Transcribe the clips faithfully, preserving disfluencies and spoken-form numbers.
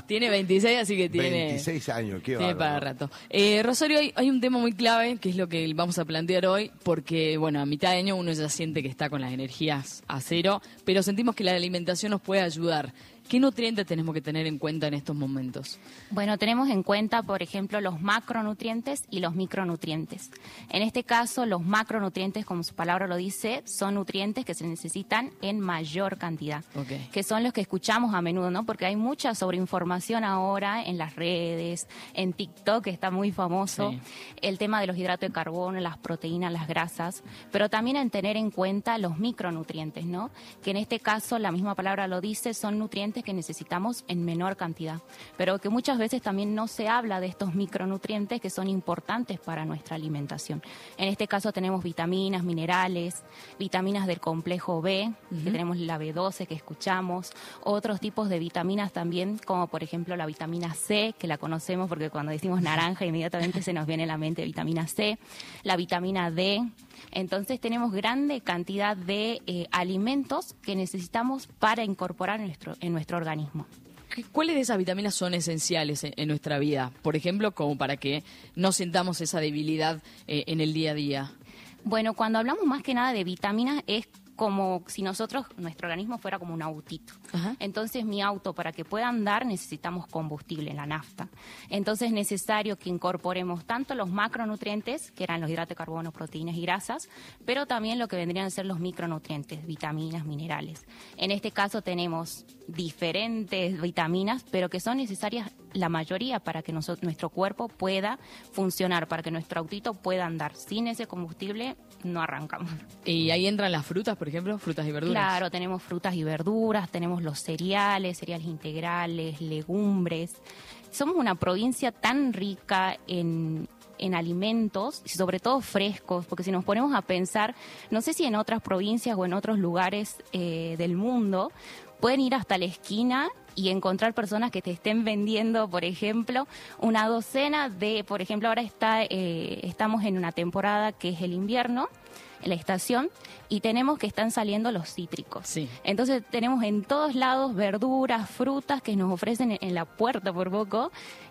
Tiene veintiséis, así que tiene... veintiséis años, qué tiene bárbaro. para rato. Eh, Rosario, hay, hay un tema muy clave, que es lo que vamos a plantear hoy, porque, bueno, a mitad de año uno ya siente que está con las energías a cero, pero sentimos que la alimentación nos puede ayudar. ¿Qué nutrientes tenemos que tener en cuenta en estos momentos? Bueno, tenemos en cuenta, por ejemplo, los macronutrientes y los micronutrientes. En este caso, los macronutrientes, como su palabra lo dice, son nutrientes que se necesitan en mayor cantidad, Okay. que son los que escuchamos a menudo, ¿no? Porque hay mucha sobreinformación ahora en las redes, en TikTok, que está muy famoso, Sí. el tema de los hidratos de carbono, las proteínas, las grasas, pero también en tener en cuenta los micronutrientes, ¿no? Que en este caso, la misma palabra lo dice, son nutrientes que necesitamos en menor cantidad, pero que muchas veces también no se habla de estos micronutrientes que son importantes para nuestra alimentación. En este caso tenemos vitaminas, minerales, vitaminas del complejo B, uh-huh. que tenemos la B doce que escuchamos, otros tipos de vitaminas también, como por ejemplo la vitamina C, que la conocemos porque cuando decimos naranja inmediatamente se nos viene a la mente vitamina C, la vitamina D. Entonces tenemos grande cantidad de eh, alimentos que necesitamos para incorporar en nuestro, en nuestro organismo. ¿Cuáles de esas vitaminas son esenciales en, en nuestra vida? Por ejemplo, como para que no sintamos esa debilidad eh, en el día a día. Bueno, cuando hablamos más que nada de vitaminas es como si nosotros, nuestro organismo fuera como un autito. Ajá. Entonces mi auto, para que pueda andar, necesitamos combustible, la nafta. Entonces es necesario que incorporemos tanto los macronutrientes, que eran los hidratos de carbono, proteínas y grasas, pero también lo que vendrían a ser los micronutrientes, vitaminas, minerales. En este caso tenemos diferentes vitaminas, pero que son necesarias la mayoría para que nosotros, nuestro cuerpo pueda funcionar, para que nuestro autito pueda andar. Sin ese combustible no arrancamos. Y ahí entran las frutas, por ejemplo, frutas y verduras. Claro, tenemos frutas y verduras, tenemos los cereales, cereales integrales, legumbres. Somos una provincia tan rica en, en alimentos, y sobre todo frescos, porque si nos ponemos a pensar, no sé si en otras provincias o en otros lugares eh, del mundo, pueden ir hasta la esquina y encontrar personas que te estén vendiendo, por ejemplo, una docena de, por ejemplo, ahora está eh, estamos en una temporada que es el invierno, en la estación, y tenemos que están saliendo los cítricos. Sí. Entonces tenemos en todos lados verduras, frutas que nos ofrecen en, en la puerta por poco,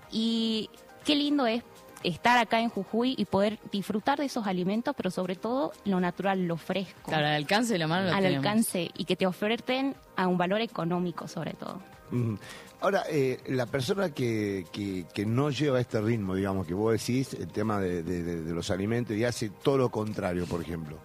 y qué lindo es estar acá en Jujuy y poder disfrutar de esos alimentos, pero sobre todo lo natural, lo fresco. Claro, al alcance de la mano lo Al tenemos. alcance, y que te oferten a un valor económico sobre todo. Uh-huh. Ahora, eh, la persona que, que, que no lleva este ritmo, digamos, que vos decís, el tema de, de, de, de los alimentos, y hace todo lo contrario, por ejemplo.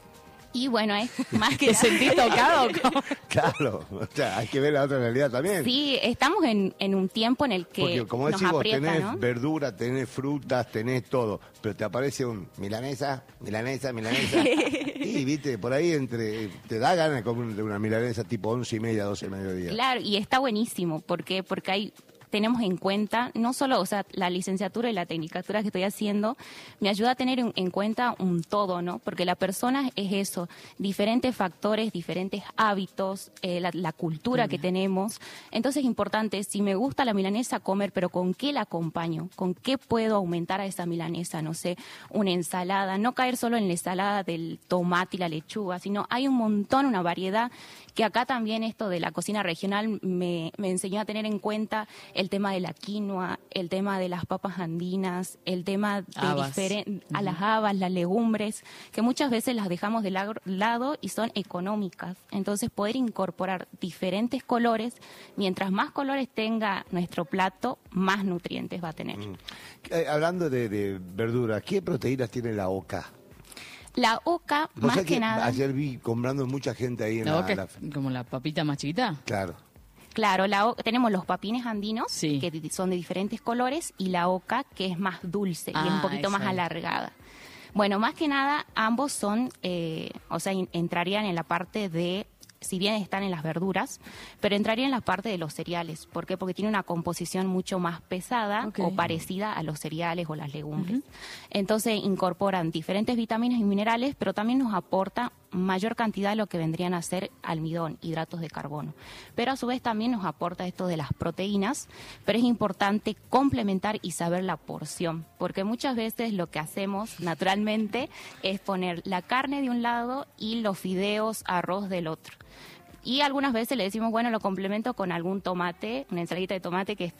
Y bueno, es más que... ¿Te sentís tocado? Claro, o sea, hay que ver la otra realidad también. Sí, estamos en, en un tiempo en el que Porque como nos decís vos, aprieta, tenés ¿no? verdura, tenés frutas, tenés todo, pero te aparece un milanesa, milanesa, milanesa, y viste, por ahí entre te da ganas de comer una milanesa tipo once y media, doce de mediodía. Claro, y está buenísimo, ¿por qué? Porque hay... tenemos en cuenta, no solo, o sea, la licenciatura y la tecnicatura que estoy haciendo, me ayuda a tener en, en cuenta un todo, ¿no? Porque la persona es eso, diferentes factores, diferentes hábitos, eh, la, la cultura mm. que tenemos. Entonces es importante, si me gusta la milanesa, comer, pero ¿con qué la acompaño? ¿Con qué puedo aumentar a esa milanesa? No sé, una ensalada, no caer solo en la ensalada del tomate y la lechuga, sino hay un montón, una variedad, que acá también esto de la cocina regional me, me enseñó a tener en cuenta el tema de la quinoa, el tema de las papas andinas, el tema de diferen- uh-huh. a las habas, las legumbres, que muchas veces las dejamos de la- lado y son económicas. Entonces poder incorporar diferentes colores, mientras más colores tenga nuestro plato, más nutrientes va a tener. Mm. Eh, hablando de, de verduras, ¿qué proteínas tiene la oca? La oca, más que, que nada... Ayer vi comprando mucha gente ahí en la... la, oca la... como la papita más chiquita. Claro. Claro, la o- tenemos los papines andinos, sí. que son de diferentes colores, y la oca, que es más dulce ah, y es un poquito esa. más alargada. Bueno, más que nada, ambos son, eh, o sea, in- entrarían en la parte de, si bien están en las verduras, pero entrarían en la parte de los cereales. ¿Por qué? Porque tiene una composición mucho más pesada okay. o parecida a los cereales o las legumbres. Uh-huh. Entonces incorporan diferentes vitaminas y minerales, pero también nos aporta mayor cantidad de lo que vendrían a ser almidón, hidratos de carbono. Pero a su vez también nos aporta esto de las proteínas, pero es importante complementar y saber la porción, porque muchas veces lo que hacemos naturalmente es poner la carne de un lado y los fideos, arroz del otro. Y algunas veces le decimos, bueno, lo complemento con algún tomate, una ensaladita de tomate que es